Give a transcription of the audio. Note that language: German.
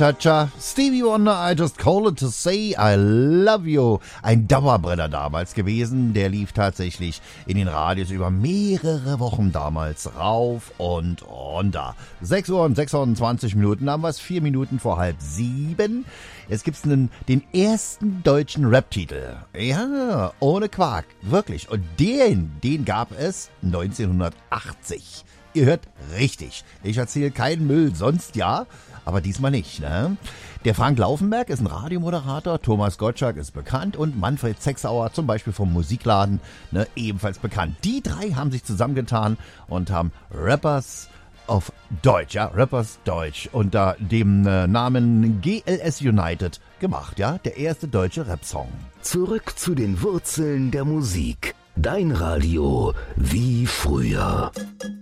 Cha-cha, Stevie Wonder, I just call it to say I love you. Ein Dauerbrenner damals gewesen, der lief tatsächlich in den Radios über mehrere Wochen damals rauf und runter. 6 Uhr und 26 Minuten haben wir es, 4 Minuten vor 6:30. Jetzt gibt's den ersten deutschen Rap-Titel. Ja, ohne Quark, wirklich. Und den gab es 1980. Ihr hört richtig. Ich erzähle keinen Müll, sonst ja, aber diesmal nicht, ne? Der Frank Laufenberg ist ein Radiomoderator, Thomas Gottschalk ist bekannt und Manfred Sechsauer zum Beispiel vom Musikladen, ne, ebenfalls bekannt. Die drei haben sich zusammengetan und haben Rappers auf Deutsch, ja, Rappers Deutsch unter dem Namen GLS United gemacht, ja, der erste deutsche Rap-Song. Zurück zu den Wurzeln der Musik. Dein Radio wie früher.